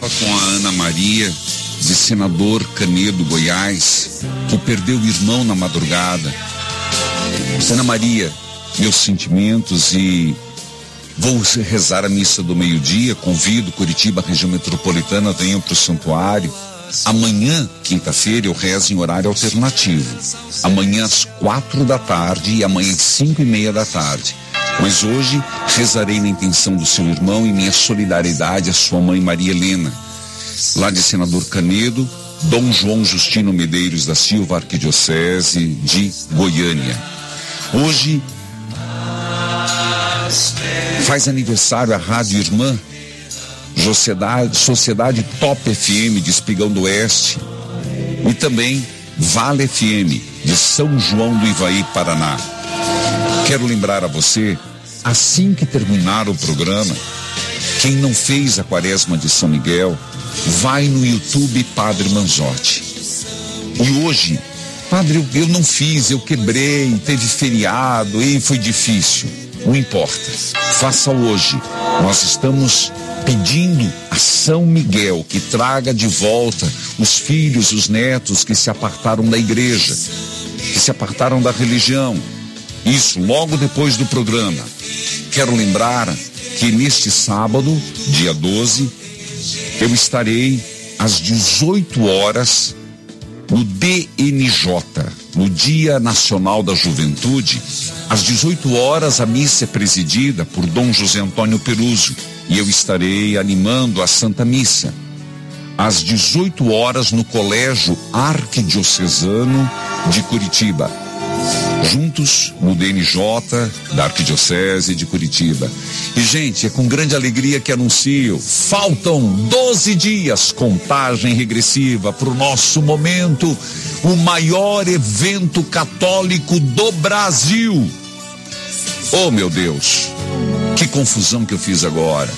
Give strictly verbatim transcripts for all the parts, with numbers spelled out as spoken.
Com a Ana Maria, de Senador Canedo, Goiás, que perdeu o irmão na madrugada. Ana Maria, meus sentimentos, e vou rezar a missa do meio-dia. Convido Curitiba, região metropolitana, venham para o santuário. Amanhã, quinta-feira, eu rezo em horário alternativo. Amanhã às quatro da tarde e amanhã às cinco e meia da tarde. Mas hoje rezarei na intenção do seu irmão e minha solidariedade à sua mãe Maria Helena. Lá de Senador Canedo, Dom João Justino Medeiros da Silva, Arquidiocese de Goiânia. Hoje faz aniversário a Rádio Irmã, Sociedade, Sociedade Top F M de Espigão do Oeste, e também Vale F M de São João do Ivaí, Paraná. Quero lembrar a você, assim que terminar o programa, quem não fez a Quaresma de São Miguel, vai no YouTube Padre Manzotti. E hoje, Padre, eu, eu não fiz, eu quebrei, teve feriado e foi difícil. Não importa, faça hoje. Nós estamos pedindo a São Miguel que traga de volta os filhos, os netos que se apartaram da igreja, que se apartaram da religião. Isso logo depois do programa. Quero lembrar que neste sábado, dia doze, eu estarei às dezoito horas no D N J, no Dia Nacional da Juventude. Às dezoito horas a missa é presidida por Dom José Antônio Peruso e eu estarei animando a Santa Missa. Às dezoito horas no Colégio Arquidiocesano de Curitiba. Juntos no D N J da Arquidiocese de Curitiba. E, gente, é com grande alegria que anuncio, faltam doze dias, contagem regressiva para o nosso momento, o maior evento católico do Brasil. Oh, meu Deus, que confusão que eu fiz agora.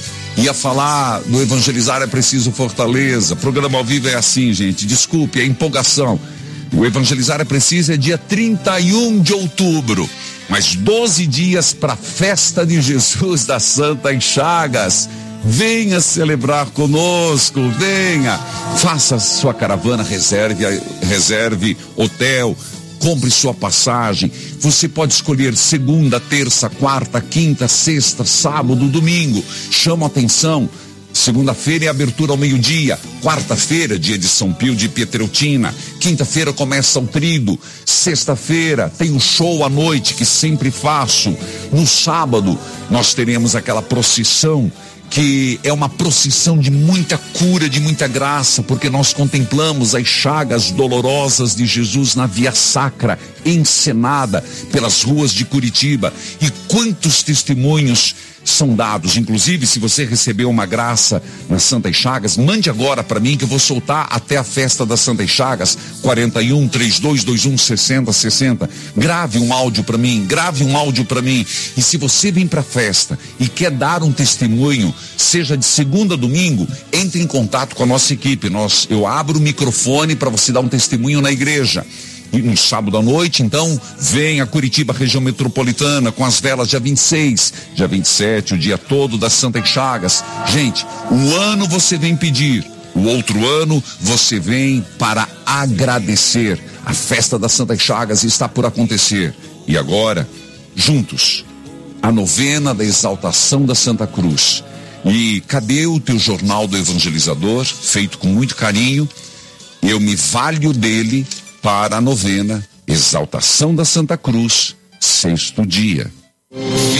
Ia falar do Evangelizar é Preciso Fortaleza, programa ao vivo é assim, gente, desculpe, é empolgação. O Evangelizar é Preciso é dia trinta e um de outubro, mas doze dias para a festa de Jesus da Santa em Chagas. Venha celebrar conosco, venha, faça sua caravana, reserve, reserve hotel, compre sua passagem. Você pode escolher segunda, terça, quarta, quinta, sexta, sábado, domingo. Chama atenção. Segunda-feira é abertura ao meio-dia. Quarta-feira, dia de São Pio de Pietreutina. Quinta-feira começa o trido. Sexta-feira tem um show à noite que sempre faço. No sábado nós teremos aquela procissão que é uma procissão de muita cura, de muita graça, porque nós contemplamos as chagas dolorosas de Jesus na Via Sacra, encenada pelas ruas de Curitiba. E quantos testemunhos são dados. Inclusive, se você recebeu uma graça nas Santas Chagas, mande agora para mim que eu vou soltar até a festa das Santas Chagas. Quarenta e um, trinta e dois, vinte e um, sessenta, sessenta. Grave um áudio para mim, grave um áudio para mim. E se você vem para a festa e quer dar um testemunho, seja de segunda a domingo, entre em contato com a nossa equipe. Nós, eu abro o microfone para você dar um testemunho na igreja. E no sábado à noite, então, vem a Curitiba, região metropolitana, com as velas dia vinte e seis, dia vinte e sete, o dia todo das Santas Chagas. Gente, um ano você vem pedir, o outro ano você vem para agradecer. A festa das Santas Chagas está por acontecer. E agora, juntos, a novena da exaltação da Santa Cruz. E cadê o teu jornal do evangelizador, feito com muito carinho? Eu me valho dele para a novena Exaltação da Santa Cruz, sexto dia.